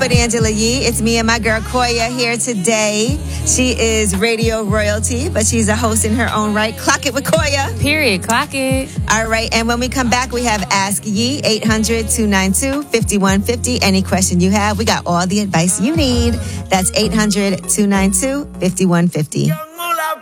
with Angela Yee. It's me and my girl Koya here today. She is radio royalty, but she's a host in her own right. Clock it with Koya. Period. Clock it. All right. And when we come back, we have Ask Yee, 800-292-5150. Any question you have, we got all the advice you need. That's 800-292-5150.